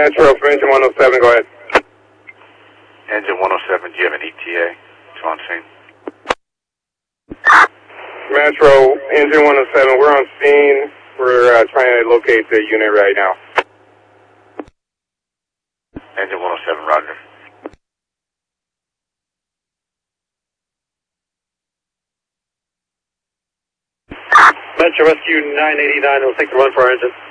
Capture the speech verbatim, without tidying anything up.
Metro for engine one oh seven, go ahead. Engine one oh seven, do you have an E T A to on scene? Metro, engine one oh seven, we're on scene. We're uh, trying to locate the unit right now. Engine one oh seven, roger. Metro Rescue nine eighty-nine will take the run for our engine.